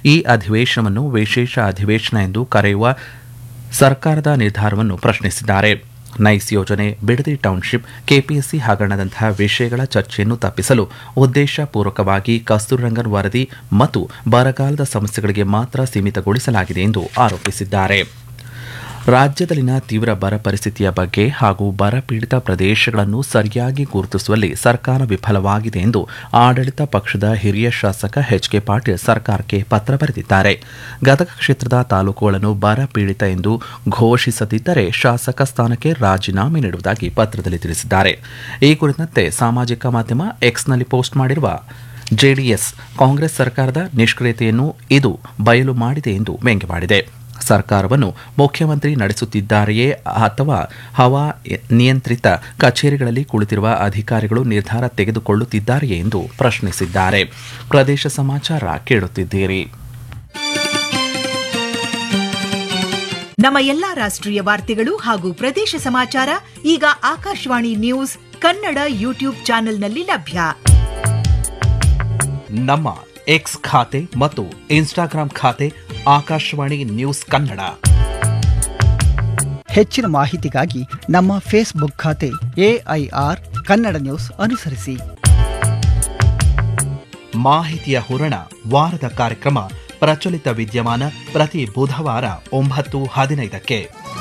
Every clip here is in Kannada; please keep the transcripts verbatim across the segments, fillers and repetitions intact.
ಈ ಅಧಿವೇಶನವನ್ನು ವಿಶೇಷ ಅಧಿವೇಶನ ಎಂದು ಕರೆಯುವ ಸರ್ಕಾರದ ನಿರ್ಧಾರವನ್ನು ಪ್ರಶ್ನಿಸಿದ್ದಾರೆ. ನೈಸ್ ಯೋಜನೆ, ಬಿಡದಿ ಟೌನ್ಶಿಪ್, ಕೆಪಿಎಸ್ಸಿ ಹಗರಣದಂತಹ ವಿಷಯಗಳ ಚರ್ಚೆಯನ್ನು ತಪ್ಪಿಸಲು ಉದ್ದೇಶಪೂರ್ವಕವಾಗಿ ಕಸ್ತೂರಿರಂಗನ್ ವರದಿ ಮತ್ತು ಬರಗಾಲದ ಸಮಸ್ಯೆಗಳಿಗೆ ಮಾತ್ರ ಸೀಮಿತಗೊಳಿಸಲಾಗಿದೆ ಎಂದು ಆರೋಪಿಸಿದ್ದಾರೆ. ರಾಜ್ಯದಲ್ಲಿನ ತೀವ್ರ ಬರ ಪರಿಸ್ಥಿತಿಯ ಬಗ್ಗೆ ಹಾಗೂ ಬರಪೀಡಿತ ಪ್ರದೇಶಗಳನ್ನು ಸರಿಯಾಗಿ ಗುರುತಿಸುವಲ್ಲಿ ಸರ್ಕಾರ ವಿಫಲವಾಗಿದೆ ಎಂದು ಆಡಳಿತ ಪಕ್ಷದ ಹಿರಿಯ ಶಾಸಕ ಎಚ್ ಕೆ ಪಾಟೀಲ್ ಸರ್ಕಾರಕ್ಕೆ ಪತ್ರ ಬರೆದಿದ್ದಾರೆ. ಗದಗ ಕ್ಷೇತ್ರದ ತಾಲೂಕುಗಳನ್ನು ಬರ ಪೀಡಿತ ಎಂದು ಘೋಷಿಸದಿದ್ದರೆ ಶಾಸಕ ಸ್ಥಾನಕ್ಕೆ ರಾಜೀನಾಮೆ ನೀಡುವುದಾಗಿ ಪತ್ರದಲ್ಲಿ ತಿಳಿಸಿದ್ದಾರೆ. ಈ ಕುರಿತಂತೆ ಸಾಮಾಜಿಕ ಮಾಧ್ಯಮ ಎಕ್ಸ್ನಲ್ಲಿ ಪೋಸ್ಟ್ ಮಾಡಿರುವ ಜೆಡಿಎಸ್ ಕಾಂಗ್ರೆಸ್ ಸರ್ಕಾರದ ನಿಷ್ಕ್ರಿಯತೆಯನ್ನು ಇದು ಬಯಲು ಮಾಡಿದೆ ಎಂದು ವ್ಯಂಗ್ಯವಾಡಿದೆ. ಸರ್ಕಾರವನ್ನು ಮುಖ್ಯಮಂತ್ರಿ ನಡೆಸುತ್ತಿದ್ದಾರೆಯೇ ಅಥವಾ ಹವಾ ನಿಯಂತ್ರಿತ ಕಚೇರಿಗಳಲ್ಲಿ ಕುಳಿತಿರುವ ಅಧಿಕಾರಿಗಳು ನಿರ್ಧಾರ ತೆಗೆದುಕೊಳ್ಳುತ್ತಿದ್ದಾರೆಯೇ ಎಂದು ಪ್ರಶ್ನಿಸಿದ್ದಾರೆ. ಪ್ರದೇಶ ಸಮಾಚಾರ ಕೇಳುತ್ತಿದ್ದೀರಿ. ನಮ್ಮ ಎಲ್ಲಾ ರಾಷ್ಟ್ರೀಯ ವಾರ್ತೆಗಳು ಹಾಗೂ ಪ್ರದೇಶ ಸಮಾಚಾರ ಈಗ ಆಕಾಶವಾಣಿ ನ್ಯೂಸ್ ಕನ್ನಡ ಯೂಟ್ಯೂಬ್ ಚಾನೆಲ್ನಲ್ಲಿ ಲಭ್ಯ. ನಮ್ಮ ಎಕ್ಸ್ ಖಾತೆ ಮತ್ತು ಇನ್ಸ್ಟಾಗ್ರಾಂ ಖಾತೆ ಆಕಾಶವಾಣಿ ನ್ಯೂಸ್ ಕನ್ನಡ. ಹೆಚ್ಚಿನ ಮಾಹಿತಿಗಾಗಿ ನಮ್ಮ ಫೇಸ್ಬುಕ್ ಖಾತೆ ಎಐಆರ್ ಕನ್ನಡ ನ್ಯೂಸ್ ಅನುಸರಿಸಿ. ಮಾಹಿತಿಯ ಹೂರಣ ವಾರದ ಕಾರ್ಯಕ್ರಮ ಪ್ರಚಲಿತ ವಿದ್ಯಮಾನ ಪ್ರತಿ ಬುಧವಾರ ಒಂಬತ್ತು ಹದಿನೈದಕ್ಕೆ.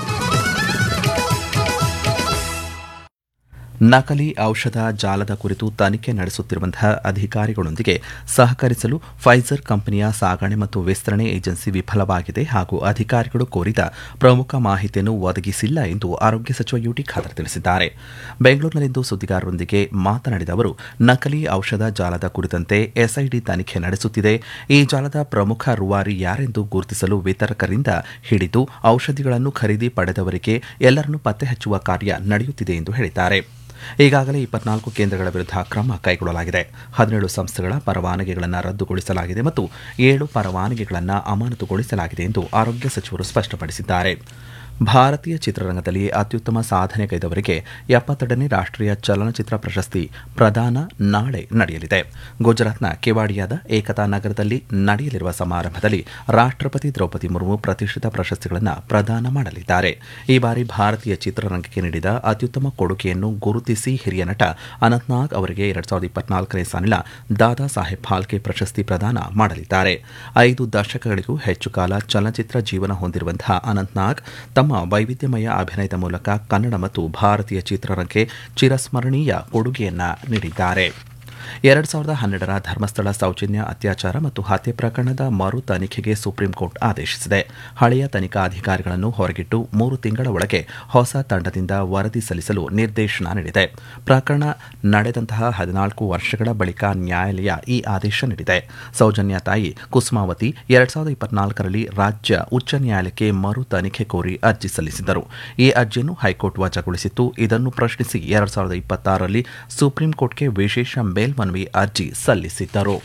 ನಕಲಿ ಔಷಧ ಜಾಲದ ಕುರಿತು ತನಿಖೆ ನಡೆಸುತ್ತಿರುವಂತಹ ಅಧಿಕಾರಿಗಳೊಂದಿಗೆ ಸಹಕರಿಸಲು ಫೈಜರ್ ಕಂಪನಿಯ ಸಾಗಣೆ ಮತ್ತು ವಿಸ್ತರಣೆ ಏಜೆನ್ಸಿ ವಿಫಲವಾಗಿದೆ ಹಾಗೂ ಅಧಿಕಾರಿಗಳು ಕೋರಿದ ಪ್ರಮುಖ ಮಾಹಿತಿಯನ್ನು ಒದಗಿಸಿಲ್ಲ ಎಂದು ಆರೋಗ್ಯ ಸಚಿವ ಯುಟಿ ಖಾದರ್ ತಿಳಿಸಿದ್ದಾರೆ. ಬೆಂಗಳೂರಿನಲ್ಲಿಂದು ಸುದ್ದಿಗಾರರೊಂದಿಗೆ ಮಾತನಾಡಿದ ಅವರು, ನಕಲಿ ಔಷಧ ಜಾಲದ ಕುರಿತಂತೆ ಎಸ್ಐಡಿ ತನಿಖೆ ನಡೆಸುತ್ತಿದೆ. ಈ ಜಾಲದ ಪ್ರಮುಖ ರೂವಾರಿ ಯಾರೆಂದು ಗುರುತಿಸಲು ವಿತರಕರಿಂದ ಹಿಡಿದು ಔಷಧಿಗಳನ್ನು ಖರೀದಿ ಪಡೆದವರಿಗೆ ಎಲ್ಲರನ್ನೂ ಪತ್ತೆ ಹಚ್ಚುವ ಕಾರ್ಯ ನಡೆಯುತ್ತಿದೆ ಎಂದು ಹೇಳಿದ್ದಾರೆ. ಈಗಾಗಲೇ ಇಪ್ಪತ್ನಾಲ್ಕು ಕೇಂದ್ರಗಳ ವಿರುದ್ಧ ಕ್ರಮ ಕೈಗೊಳ್ಳಲಾಗಿದೆ. ಹದಿನೇಳು ಸಂಸ್ಥೆಗಳ ಪರವಾನಗಿಗಳನ್ನು ರದ್ದುಗೊಳಿಸಲಾಗಿದೆ ಮತ್ತು ಏಳು ಪರವಾನಗಿಗಳನ್ನು ಅಮಾನತುಗೊಳಿಸಲಾಗಿದೆ ಎಂದು ಆರೋಗ್ಯ ಸಚಿವರು ಸ್ಪಷ್ಟಪಡಿಸಿದ್ದಾರೆ. ಭಾರತೀಯ ಚಿತ್ರರಂಗದಲ್ಲಿ ಅತ್ಯುತ್ತಮ ಸಾಧನೆಗೈದವರಿಗೆ ಎಪ್ಪತ್ತೆರಡನೇ ರಾಷ್ಟ್ರೀಯ ಚಲನಚಿತ್ರ ಪ್ರಶಸ್ತಿ ಪ್ರದಾನ ನಾಳೆ ನಡೆಯಲಿದೆ. ಗುಜರಾತ್ನ ಕೆವಾಡಿಯಾದ ಏಕತಾ ನಗರದಲ್ಲಿ ನಡೆಯಲಿರುವ ಸಮಾರಂಭದಲ್ಲಿ ರಾಷ್ಟ್ರಪತಿ ದ್ರೌಪದಿ ಮುರ್ಮು ಪ್ರತಿಷ್ಠಿತ ಪ್ರಶಸ್ತಿಗಳನ್ನು ಪ್ರದಾನ ಮಾಡಲಿದ್ದಾರೆ. ಈ ಬಾರಿ ಭಾರತೀಯ ಚಿತ್ರರಂಗಕ್ಕೆ ನೀಡಿದ ಅತ್ಯುತ್ತಮ ಕೊಡುಗೆಯನ್ನು ಗುರುತಿಸಿ ಹಿರಿಯ ನಟ ಅನಂತ್ನಾಗ್ ಅವರಿಗೆ ಎರಡ್ ಸಾವಿರದ ಇಪ್ಪತ್ನಾಲ್ಕನೇ ಸಾಲಿನ ದಾದಾ ಸಾಹೇಬ್ ಫಾಲ್ಕೆ ಪ್ರಶಸ್ತಿ ಪ್ರದಾನ ಮಾಡಲಿದ್ದಾರೆ. ಐದು ದಶಕಗಳಿಗೂ ಹೆಚ್ಚು ಕಾಲ ಚಲನಚಿತ್ರ ಜೀವನ ಹೊಂದಿರುವಂತಹ ಅನಂತ್ನಾಗ್ ತಮ್ಮ ವೈವಿಧ್ಯಮಯ ಅಭಿನಯದ ಮೂಲಕ ಕನ್ನಡ ಮತ್ತು ಭಾರತೀಯ ಚಿತ್ರರಂಗಕ್ಕೆ ಚಿರಸ್ಮರಣೀಯ ಕೊಡುಗೆಯನ್ನ ನೀಡಿದ್ದಾರೆ. ಎರಡ್ ಸಾವಿರದ ಹನ್ನೆರಡರ ಧರ್ಮಸ್ಥಳ ಸೌಜನ್ಯ ಅತ್ಯಾಚಾರ ಮತ್ತು ಹತ್ಯೆ ಪ್ರಕರಣದ ಮರು ತನಿಖೆಗೆ ಸುಪ್ರೀಂ ಕೋರ್ಟ್ ಆದೇಶಿಸಿದೆ. ಹಳೆಯ ತನಿಖಾ ಅಧಿಕಾರಿಗಳನ್ನು ಹೊರಗಿಟ್ಟು ಮೂರು ತಿಂಗಳ ಒಳಗೆ ಹೊಸ ತಂಡದಿಂದ ವರದಿ ಸಲ್ಲಿಸಲು ನಿರ್ದೇಶನ ನೀಡಿದೆ. ಪ್ರಕರಣ ನಡೆದಂತಹ ಹದಿನಾಲ್ಕು ವರ್ಷಗಳ ಬಳಿಕ ನ್ಯಾಯಾಲಯ ಈ ಆದೇಶ ನೀಡಿದೆ. ಸೌಜನ್ಯ ತಾಯಿ ಕುಸುಮಾವತಿ ಎರಡ್ ಸಾವಿರದ ಇಪ್ಪತ್ನಾಲ್ಕರಲ್ಲಿ ರಾಜ್ಯ ಉಚ್ಚ ನ್ಯಾಯಾಲಯಕ್ಕೆ ಮರು ತನಿಖೆ ಕೋರಿ ಅರ್ಜಿ ಸಲ್ಲಿಸಿದ್ದರು. ಈ ಅರ್ಜಿಯನ್ನು ಹೈಕೋರ್ಟ್ ವಜಾಗೊಳಿಸಿತ್ತು. ಇದನ್ನು ಪ್ರಶ್ನಿಸಿ ಎರಡ್ ಸಾವಿರದ ಇಪ್ಪತ್ತಾರರಲ್ಲಿ ಸುಪ್ರೀಂ ಕೋರ್ಟ್ಗೆ ವಿಶೇಷ ಮೇಲ್ಮನವಿ ಅರ್ಜಿ ಸಲ್ಲಿಸಿದ್ದರು.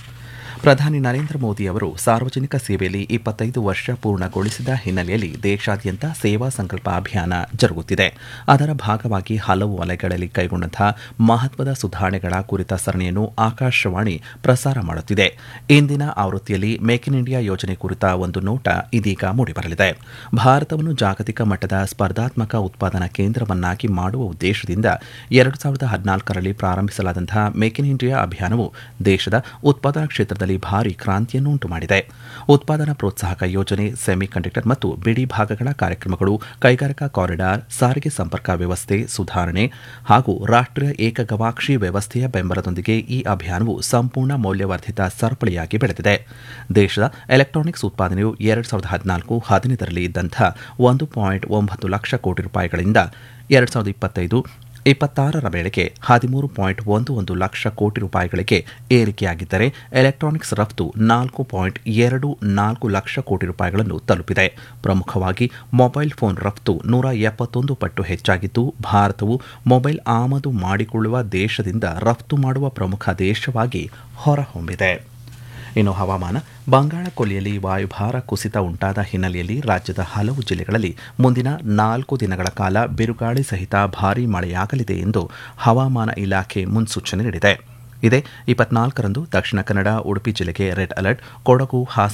ಪ್ರಧಾನಿ ನರೇಂದ್ರ ಮೋದಿ ಅವರು ಸಾರ್ವಜನಿಕ ಸೇವೆಯಲ್ಲಿ ಇಪ್ಪತ್ತೈದು ವರ್ಷ ಪೂರ್ಣಗೊಳಿಸಿದ ಹಿನ್ನೆಲೆಯಲ್ಲಿ ದೇಶಾದ್ಯಂತ ಸೇವಾ ಸಂಕಲ್ಪ ಅಭಿಯಾನ ಜರುಗುತ್ತಿದೆ. ಅದರ ಭಾಗವಾಗಿ ಹಲವು ವಲಯಗಳಲ್ಲಿ ಕೈಗೊಂಡಂತಹ ಮಹತ್ವದ ಸುಧಾರಣೆಗಳ ಕುರಿತ ಸರಣಿಯನ್ನು ಆಕಾಶವಾಣಿ ಪ್ರಸಾರ ಮಾಡುತ್ತಿದೆ. ಇಂದಿನ ಆವೃತ್ತಿಯಲ್ಲಿ ಮೇಕ್ ಇನ್ ಇಂಡಿಯಾ ಯೋಜನೆ ಕುರಿತ ಒಂದು ನೋಟ ಇದೀಗ ಮೂಡಿಬರಲಿದೆ. ಭಾರತವನ್ನು ಜಾಗತಿಕ ಮಟ್ಟದ ಸ್ಪರ್ಧಾತ್ಮಕ ಉತ್ಪಾದನಾ ಕೇಂದ್ರವನ್ನಾಗಿ ಮಾಡುವ ಉದ್ದೇಶದಿಂದ ಎರಡು ಸಾವಿರದ ಹದಿನಾಲ್ಕರಲ್ಲಿ ಪ್ರಾರಂಭಿಸಲಾದಂತಹ ಮೇಕ್ ಇನ್ ಇಂಡಿಯಾ ಅಭಿಯಾನವು ದೇಶದ ಉತ್ಪಾದನಾ ಕ್ಷೇತ್ರದಲ್ಲಿ ಭಾರಿ ಕ್ರಾಂತಿಯನ್ನು ಉಂಟು ಮಾಡಿದೆ. ಉತ್ಪಾದನಾ ಪ್ರೋತ್ಸಾಹಕ ಯೋಜನೆ, ಸೆಮಿ ಕಂಡಕ್ಟರ್ ಮತ್ತು ಬಿಡಿ ಭಾಗಗಳ ಕಾರ್ಯಕ್ರಮಗಳು, ಕೈಗಾರಿಕಾ ಕಾರಿಡಾರ್, ಸಾರಿಗೆ ಸಂಪರ್ಕ ವ್ಯವಸ್ಥೆ ಸುಧಾರಣೆ ಹಾಗೂ ರಾಷ್ಟ್ರೀಯ ಏಕಗವಾಕ್ಷಿ ವ್ಯವಸ್ಥೆಯ ಬೆಂಬಲದೊಂದಿಗೆ ಈ ಅಭಿಯಾನವು ಸಂಪೂರ್ಣ ಮೌಲ್ಯವರ್ಧಿತ ಸರಪಳಿಯಾಗಿ ಬೆಳೆದಿದೆ. ದೇಶದ ಎಲೆಕ್ಟ್ರಾನಿಕ್ಸ್ ಉತ್ಪಾದನೆಯು ಎರಡ್ ಸಾವಿರದ ಹದಿನಾಲ್ಕು ಹದಿನೈದರಲ್ಲಿ ಇದ್ದಂಥ ಒಂದು ಪಾಯಿಂಟ್ ಒಂಬತ್ತು ಲಕ್ಷ ಕೋಟಿ ರೂಪಾಯಿಗಳಿಂದ ಎರಡ್ ಸಾವಿರದ ಇಪ್ಪತ್ತೈದು ಇಪ್ಪತ್ತಾರರ ವೇಳೆಗೆ ಹದಿಮೂರು ಪಾಯಿಂಟ್ ಒಂದು ಒಂದು ಲಕ್ಷ ಕೋಟಿ ರೂಪಾಯಿಗಳಿಗೆ ಏರಿಕೆಯಾಗಿದ್ದರೆ ಎಲೆಕ್ಟ್ರಾನಿಕ್ಸ್ ರಫ್ತು ನಾಲ್ಕು ಪಾಯಿಂಟ್ ಎರಡು ನಾಲ್ಕು ಲಕ್ಷ ಕೋಟಿ ರೂಪಾಯಿಗಳನ್ನು ತಲುಪಿದೆ. ಪ್ರಮುಖವಾಗಿ ಮೊಬೈಲ್ ಫೋನ್ ರಫ್ತು ನೂರ ಎಪ್ಪತ್ತೊಂದು ಪಟ್ಟು ಹೆಚ್ಚಾಗಿದ್ದು, ಭಾರತವು ಮೊಬೈಲ್ ಆಮದು ಮಾಡಿಕೊಳ್ಳುವ ದೇಶದಿಂದ ರಫ್ತು ಮಾಡುವ ಪ್ರಮುಖ ದೇಶವಾಗಿ ಹೊರಹೊಮ್ಮಿದೆ. ಇನ್ನು ಹವಾಮಾನ. ಬಂಗಾಳ ಕೊಲ್ಲಿಯಲ್ಲಿ ವಾಯುಭಾರ ಕುಸಿತ ಉಂಟಾದ ಹಿನ್ನೆಲೆಯಲ್ಲಿ ರಾಜ್ಯದ ಹಲವು ಜಿಲ್ಲೆಗಳಲ್ಲಿ ಮುಂದಿನ ನಾಲ್ಕು ದಿನಗಳ ಕಾಲ ಬಿರುಗಾಳಿ ಸಹಿತ ಭಾರೀ ಮಳೆಯಾಗಲಿದೆ ಎಂದು ಹವಾಮಾನ ಇಲಾಖೆ ಮುನ್ಸೂಚನೆ ನೀಡಿದೆ. ಇದೇ ಇಪ್ಪತ್ನಾಲ್ಕರಂದು ದಕ್ಷಿಣ ಕನ್ನಡ, ಉಡುಪಿ ಜಿಲ್ಲೆಗೆ ರೆಡ್ ಅಲರ್ಟ್, ಕೊಡಗು, ಹಾಸನ